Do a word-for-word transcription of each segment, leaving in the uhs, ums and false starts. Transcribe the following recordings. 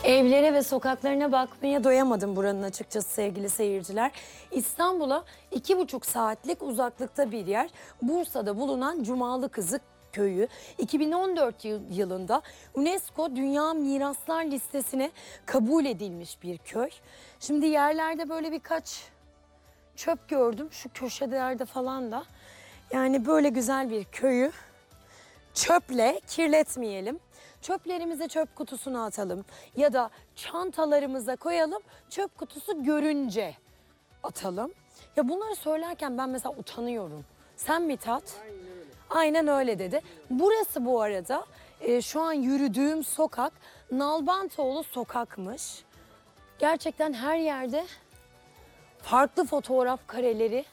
Evlere ve sokaklarına bakmaya doyamadım buranın açıkçası sevgili seyirciler. İstanbul'a iki buçuk saatlik uzaklıkta bir yer. Bursa'da bulunan Cumalıkızık köyü iki bin on dört yılında UNESCO Dünya Miraslar Listesi'ne kabul edilmiş bir köy. Şimdi yerlerde böyle birkaç çöp gördüm şu köşelerde falan da. Yani böyle güzel bir köyü çöple kirletmeyelim. Çöplerimizi çöp kutusuna atalım ya da çantalarımıza koyalım, çöp kutusu görünce atalım. Ya bunları söylerken ben mesela utanıyorum. Sen Mithat? Aynen öyle. Aynen öyle dedi. Burası bu arada e, şu an yürüdüğüm sokak Nalbantoğlu sokakmış. Gerçekten her yerde farklı fotoğraf kareleri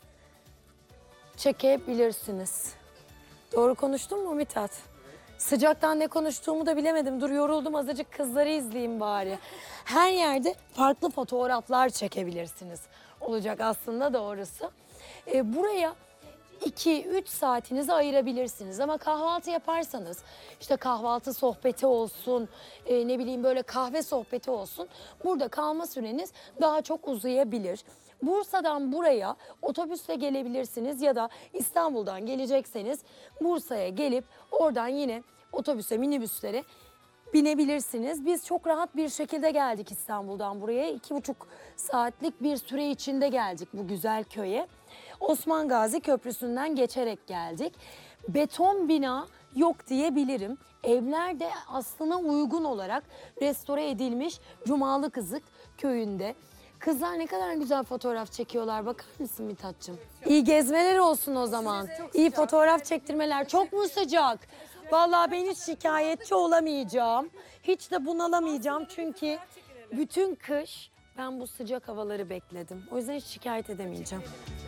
çekebilirsiniz. Doğru konuştun mu Mithat? Sıcaktan ne konuştuğumu da bilemedim. Dur yoruldum, azıcık kızları izleyeyim bari. Her yerde farklı fotoğraflar çekebilirsiniz. Olacak aslında doğrusu. Ee, buraya iki üç saatinizi ayırabilirsiniz. Ama kahvaltı yaparsanız, işte kahvaltı sohbeti olsun, e, ne bileyim böyle kahve sohbeti olsun. Burada kalma süreniz daha çok uzayabilir. Bursa'dan buraya otobüsle gelebilirsiniz ya da İstanbul'dan gelecekseniz Bursa'ya gelip oradan yine otobüse, minibüslere binebilirsiniz. Biz çok rahat bir şekilde geldik İstanbul'dan buraya. İki buçuk saatlik bir süre içinde geldik bu güzel köye. Osman Gazi Köprüsü'nden geçerek geldik. Beton bina yok diyebilirim. Evler de aslına uygun olarak restore edilmiş Cumalıkızık köyünde. Kızlar ne kadar güzel fotoğraf çekiyorlar. Bakar mısın Mithat'cığım? İyi gezmeler olsun o zaman. İyi fotoğraf çektirmeler. Çok mu sıcak? Vallahi ben hiç şikayetçi olamayacağım. Hiç de bunalamayacağım çünkü bütün kış ben bu sıcak havaları bekledim. O yüzden hiç şikayet edemeyeceğim.